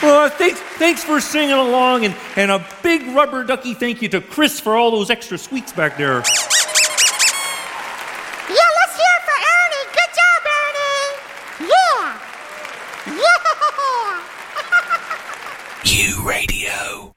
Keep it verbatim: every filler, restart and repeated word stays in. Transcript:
Well, thanks, thanks for singing along, and, and a big rubber ducky thank you to Chris for all those extra sweets back there. Yeah, let's hear it for Ernie. Good job, Ernie. Yeah. Yeah. U Radio.